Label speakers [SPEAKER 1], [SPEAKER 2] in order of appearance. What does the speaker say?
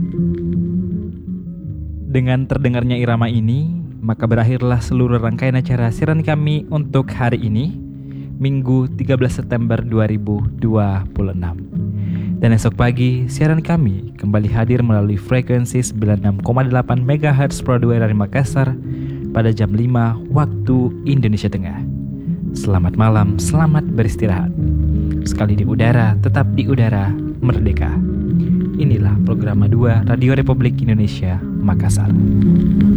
[SPEAKER 1] Dengan terdengarnya irama ini, maka berakhirlah seluruh rangkaian acara siaran kami untuk hari ini, Minggu 13 September 2026. Dan esok pagi, siaran kami kembali hadir melalui frekuensi 96,8 MHz Pro 2 dari Makassar pada jam 5 waktu Indonesia Tengah. Selamat malam, selamat beristirahat. Sekali di udara, tetap di udara, merdeka. Inilah program 2 Radio Republik Indonesia Makassar.